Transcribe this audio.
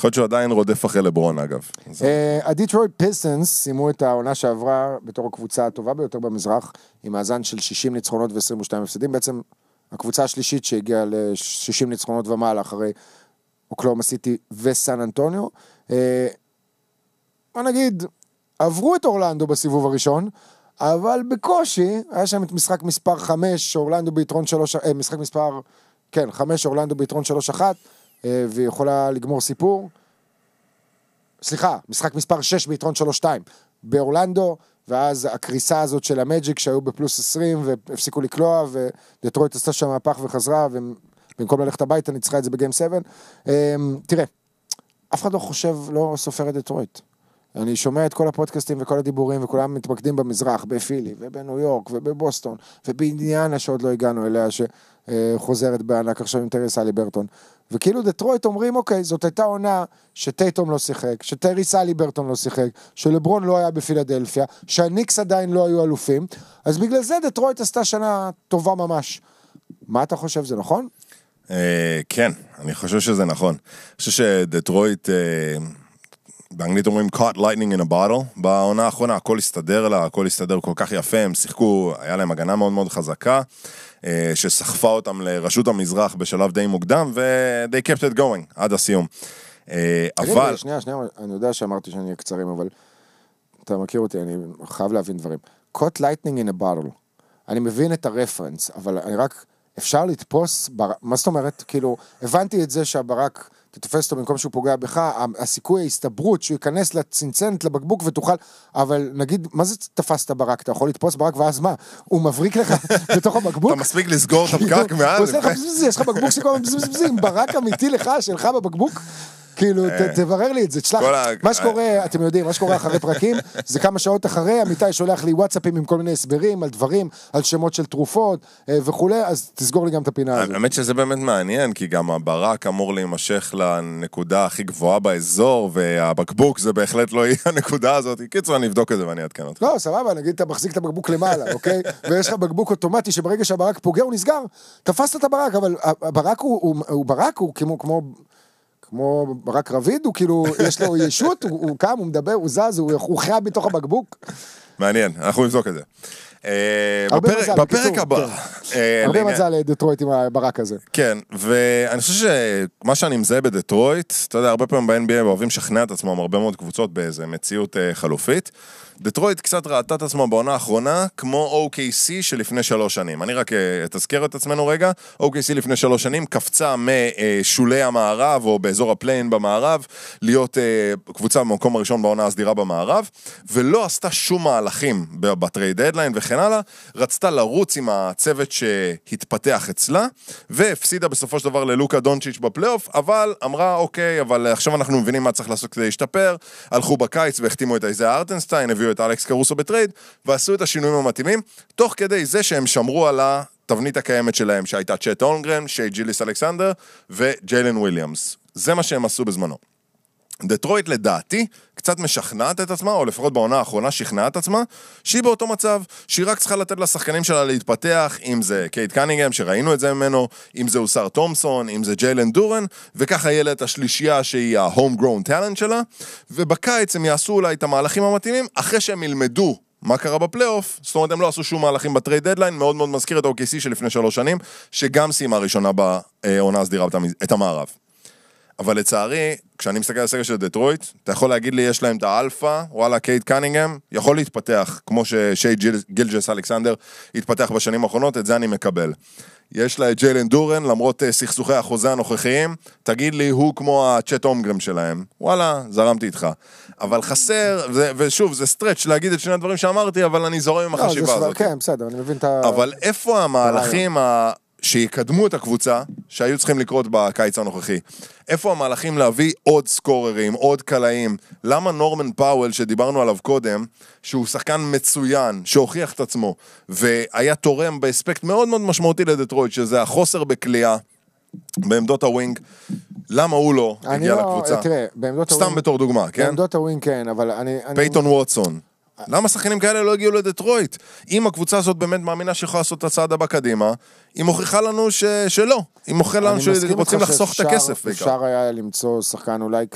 יכול להיות שהוא עדיין רודף אחרי לברון, אגב. הדיטרויט פיסטנס סיימו את העונה שעברה בתור הקבוצה הטובה ביותר במזרח, עם מאזן של 60 ניצחונות ו-22 הפסדים, בעצם הקבוצה השלישית שהגיעה ל-60 ניצחונות ומעלה אחרי אוקלאומה סיטי וסן אנטוניו. מה נגיד, עברו את אורלנדו בסיבוב הראשון, אבל בקושי, היה שם את משחק מספר 5, אורלנדו ביתרון 3, משחק מספר, כן, 5, אורלנדו ביתרון 3-1, והיא יכולה לגמור סיפור. סליחה, משחק מספר 6 ביתרון 3-2, באורלנדו, ואז הקריסה הזאת של המג'יק שהיו בפלוס 20, והפסיקו לקלוע, ודטרויט עשתה שם מהפך וחזרה, ובמקום ללכת הביתה ניצחה את זה בגיים 7. תראה, אף אחד לא חושב, לא סופר את דטרויט. אני שומע את כל הפודקאסטים וכל הדיבורים, וכולם מתמקדים במזרח, בפילי, ובניו יורק, ובבוסטון, ובאינדיאנה שעוד לא הגענו אליה, שחוזרת בענק עכשיו עם טייריס הליברטון. וכאילו דטרויט אומרים, אוקיי, זאת הייתה עונה שטייטום לא שיחק, שטייריס הליברטון לא שיחק, שלברון לא היה בפילדלפיה, שהניקס עדיין לא היו אלופים, אז בגלל זה דטרויט עשתה שנה טובה ממש. מה אתה חושב, זה נכון? כן, אני חושב שזה נכון. אני חושב שדטרויט... באנגלית אומרים caught lightning in a bottle, בעונה האחרונה הכל הסתדר לה, הכל הסתדר כל כך יפה, הם שיחקו, היה להם הגנה מאוד מאוד חזקה, שסחפה אותם לרשות המזרח בשלב די מוקדם, ו-they kept it going עד הסיום. אבל... שנייה, אני יודע שאמרתי שאני אהיה קצרים, אבל אתה מכיר אותי, אני חייב להבין דברים. caught lightning in a bottle, אני מבין את הרפרנס, אבל אני רק, אפשר לתפוס, מה זאת אומרת? כאילו, הבנתי את זה שהברק... תתופס אותו במקום שהוא פוגע בך, הסיכוי ההסתברות שהוא ייכנס לצנצנת לבקבוק ותוכל, אבל נגיד, מה זה תפסת ברק? אתה יכול לתפוס ברק ואז מה? הוא מבריק לך בתוך הבקבוק? אתה מספיק לסגור את הפקק מעל. יש לך בקבוק שכל בזבזים, ברק אמיתי לך, שלך בבקבוק? כאילו, תברר לי את זה, תשלח, מה שקורה, אתם יודעים, מה שקורה אחרי פרקים, זה כמה שעות אחרי, עמיתי שולח לי וואטסאפים עם כל מיני הסברים, על דברים, על שמות של תרופות וכולי, אז תסגור לי גם את הפינה הזאת. האמת שזה באמת מעניין, כי גם הברק אמור להימשך לנקודה הכי גבוהה באזור, והבקבוק זה בהחלט לא יהיה הנקודה הזאת, קיצור אני אבדוק את זה ואני אעדכן אותך. לא, סבבה, נגיד אתה מחזיק את הבקבוק למעלה, אוקיי? ויש לך בקבוק אוטומטי שברגע שהברק פוגע הוא נסגר, תפסת את הברק, אבל הברק הוא ברק, הוא כמו ברק רביד, הוא כאילו, יש לו ישות, הוא קם, הוא מדבר, הוא זז, הוא חייב בתוך הבקבוק. מעניין, אנחנו נבדוק את זה. בפרק הבא. הרבה מזל לדטרויט עם הברק הזה. כן, ואני חושב שמה שאני מזהה בדטרויט, אתה יודע, הרבה פעמים ב-NBA אוהבים לשכנע את עצמם הרבה מאוד קבוצות באיזה מציאות חלופית. דטרויט קצת ראתה את עצמה בעונה האחרונה, כמו OKC שלפני 3 שנים. אני רק אתזכר את עצמנו רגע, OKC לפני 3 שנים קפצה משולי המערב, או באזור הפליין במערב, להיות קבוצה במקום הראשון בעונה הסדירה במערב, ולא עשתה שום מהלכים בטרייד דדליין וכן הלאה, רצתה לרוץ עם הצוות שהתפתח אצלה, והפסידה בסופו של דבר ללוקה דונצ'יץ' בפלייאוף, אבל אמרה, אוקיי, אבל עכשיו אנחנו מבינים מה צריך לעשות כדי להשתפר, הלכו בקיץ והחתימו את איזיה ארטנסטיין, הביאו את אלכס קרוסו בטרייד, ועשו את השינויים המתאימים, תוך כדי זה שהם שמרו על התבנית הקיימת שלהם, שהייתה צ'ט הולמגרן, שי ג'יליס אלכסנדר, וג'יילן וויליאמס. זה מה שהם עשו בזמנו. דטרויט לדעתי קצת משכנעת את עצמה, או לפחות בעונה האחרונה שכנעה את עצמה, שהיא באותו מצב, שהיא רק צריכה לתת לשחקנים שלה להתפתח, אם זה קייט קנינגהם, שראינו את זה ממנו, אם זה אוסר תומסון, אם זה ג'יילן דורן, וככה יהיה לה את השלישייה שהיא ה-homegrown talent שלה, ובקיץ הם יעשו אולי את המהלכים המתאימים, אחרי שהם ילמדו מה קרה בפלייאוף, זאת אומרת הם לא עשו שום מהלכים בטרייד דדליין, מאוד מאוד מזכיר את OKC שלפני 3 שנים, שגם סיימה ראשונה בעונה הסדירה את המערב. אבל לצערי, כשאני מסתכל על הסגל של דטרויט, אתה יכול להגיד לי, יש להם את האלפא, וואלה, קייט קנינגהם, יכול להתפתח, כמו ששי גילג'ס אלכסנדר התפתח בשנים האחרונות, את זה אני מקבל. יש לה את ג'יילן דורן, למרות סכסוכי החוזה הנוכחיים, תגיד לי, הוא כמו הצ'ט הומגרם שלהם. וואלה, זרמתי איתך. אבל חסר, ושוב, זה סטרץ' להגיד את שני הדברים שאמרתי, אבל אני זורם עם החשיבה הזאת. כן, בסדר, אני מבין את אבל איפה המהלכים שיקדמו את הקבוצה, שהיו צריכים לקרות בקיץ הנוכחי? איפה המהלכים להביא עוד סקוררים, עוד קלעים? למה נורמן פאוול, שדיברנו עליו קודם, שהוא שחקן מצוין, שהוכיח את עצמו, והיה תורם באספקט מאוד מאוד משמעותי לדטרויט, שזה החוסר בקליעה, בעמדות הווינג, למה הוא לא הגיע לקבוצה? סתם בתור דוגמה, כן? בעמדות הווינג כן, אבל אני... פייטון ווטסון. למה שחקנים כאלה לא הגיעו לדטרויט? אם הקבוצה הזאת באמת מאמינה שיכולה לעשות את הצעד הבא קדימה, היא מוכיחה לנו שלא. היא מוכיחה לנו שרוצים לחסוך את הכסף. אפשר היה למצוא שחקן אולי